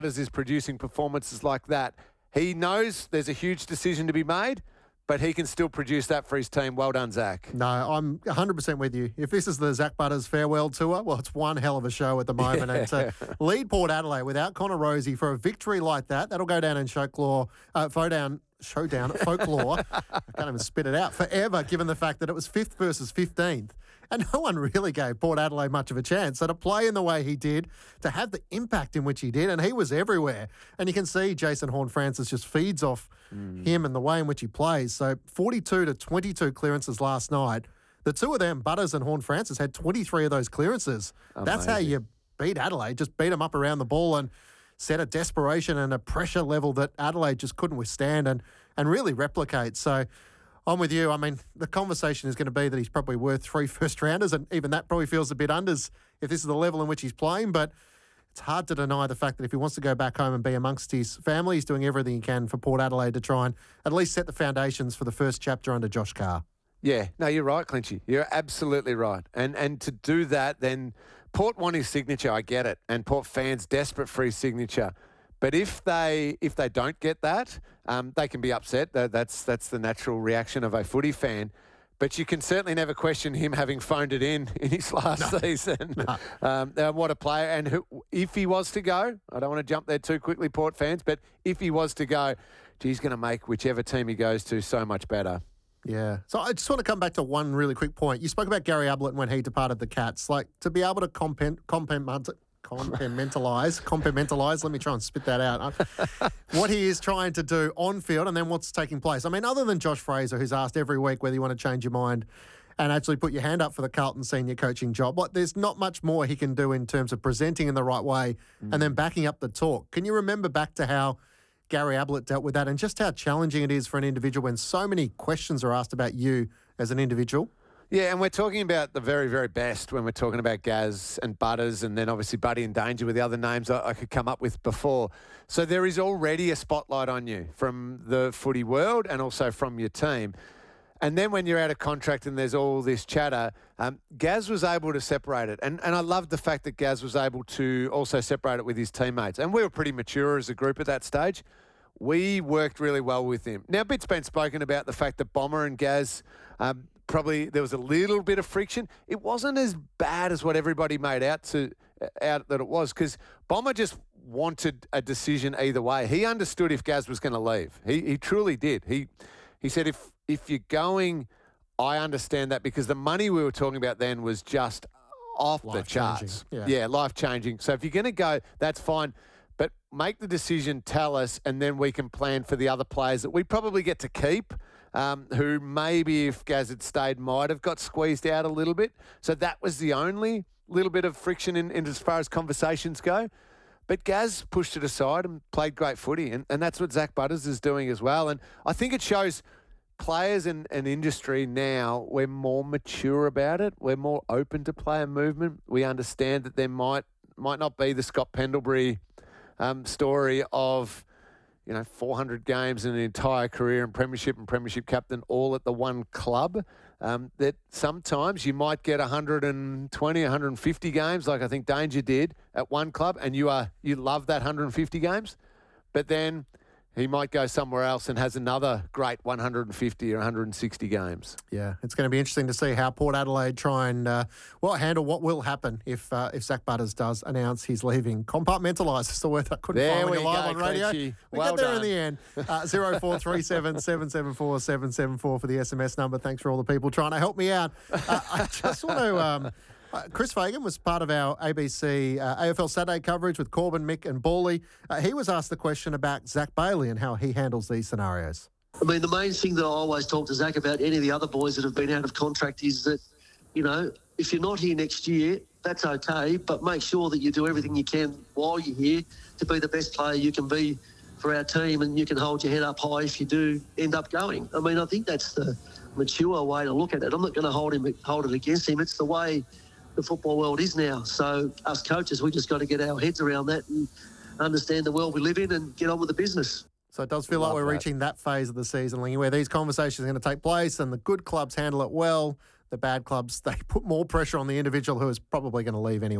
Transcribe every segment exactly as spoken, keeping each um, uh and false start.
is producing performances like that. He knows there's a huge decision to be made, but he can still produce that for his team. Well done, Zach. No, I'm one hundred percent with you. If this is the Zach Butters farewell tour, well, it's one hell of a show at the moment. Yeah. And to lead Port Adelaide without Connor Rozee for a victory like that, that'll go down in folklore, uh, down, showdown, folklore. I can't even spit it out forever, given the fact that it was fifth versus fifteenth. And no one really gave Port Adelaide much of a chance. So to play in the way he did, to have the impact in which he did, and he was everywhere. And you can see Jason Horne-Francis just feeds off mm. him and the way in which he plays. So forty-two to twenty-two clearances last night. The two of them, Butters and Horne-Francis, had twenty-three of those clearances. Amazing. That's how you beat Adelaide. Just beat them up around the ball and set a desperation and a pressure level that Adelaide just couldn't withstand and, and really replicate. So I'm with you. I mean, the conversation is going to be that he's probably worth three first-rounders, and even that probably feels a bit unders if this is the level in which he's playing. But it's hard to deny the fact that if he wants to go back home and be amongst his family, he's doing everything he can for Port Adelaide to try and at least set the foundations for the first chapter under Josh Carr. Yeah, no, you're right, Clinchy. You're absolutely right. And and to do that, then Port want his signature. I get it. And Port fans desperate for his signature. But if they if they don't get that, um, they can be upset. That's that's the natural reaction of a footy fan. But you can certainly never question him having phoned it in in his last no. season. No. Um, uh, what a player. And who, if he was to go, I don't want to jump there too quickly, Port fans, but if he was to go, he's going to make whichever team he goes to so much better. Yeah. So I just want to come back to one really quick point. You spoke about Gary Ablett when he departed the Cats. Like, to be able to compen- compen- compartmentalize, compartmentalize, let me try and spit that out. What he is trying to do on field and then what's taking place. I mean, other than Josh Fraser, who's asked every week whether you want to change your mind and actually put your hand up for the Carlton senior coaching job, like, there's not much more he can do in terms of presenting in the right way mm. and then backing up the talk. Can you remember back to how Gary Ablett dealt with that and just how challenging it is for an individual when so many questions are asked about you as an individual? Yeah, and we're talking about the very, very best when we're talking about Gaz and Butters, and then obviously Buddy and Danger with the other names I, I could come up with before. So there is already a spotlight on you from the footy world and also from your team. And then when you're out of contract and there's all this chatter, um, Gaz was able to separate it. And and I loved the fact that Gaz was able to also separate it with his teammates. And we were pretty mature as a group at that stage. We worked really well with him. Now, a bit's been spoken about the fact that Bomber and Gaz, um, probably there was a little bit of friction. It wasn't as bad as what everybody made out to out that it was, because Bomber just wanted a decision either way. He understood if Gaz was going to leave. He he truly did. He he said, if if you're going, I understand that, because the money we were talking about then was just off the charts. Yeah. yeah, life-changing. So if you're going to go, that's fine. But make the decision, tell us, and then we can plan for the other players that we probably get to keep, um, who maybe if Gaz had stayed might have got squeezed out a little bit. So that was the only little bit of friction in, in as far as conversations go. But Gaz pushed it aside and played great footy, and, and that's what Zach Butters is doing as well. And I think it shows players and an industry now, we're more mature about it. We're more open to player movement. We understand that there might might not be the Scott Pendlebury um, story of, you know, four hundred games in an entire career and premiership and premiership captain all at the one club. Um, that sometimes you might get one hundred twenty, one hundred fifty games, like I think Danger did at one club, and you are you love that one hundred fifty games, but then he might go somewhere else and has another great one hundred fifty or one hundred sixty games. Yeah, it's going to be interesting to see how Port Adelaide try and uh, well handle what will happen if uh, if Zach Butters does announce he's leaving. Compartmentalise is the word I couldn't there find when we you're live go, on radio. Crunchy. We well get there done. in the end. Uh, zero four three seven, seven seven four, seven seven four for the S M S number. Thanks for all the people trying to help me out. Uh, I just want to... Um, Uh, Chris Fagan was part of our A B C uh, A F L Saturday coverage with Corbin, Mick and Bawley. Uh, he was asked the question about Zach Bailey and how he handles these scenarios. I mean, the main thing that I always talk to Zach about, any of the other boys that have been out of contract, is that, you know, if you're not here next year, that's okay, but make sure that you do everything you can while you're here to be the best player you can be for our team, and you can hold your head up high if you do end up going. I mean, I think that's the mature way to look at it. I'm not going to hold him, hold it against him. It's the way the football world is now. So us coaches, we just got to get our heads around that and understand the world we live in and get on with the business. So it does feel like we're that. reaching that phase of the season, Lingy, where these conversations are going to take place and the good clubs handle it well. The bad clubs, they put more pressure on the individual who is probably going to leave anyway.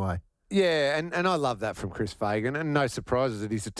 Yeah, and, and I love that from Chris Fagan, and no surprises that he's a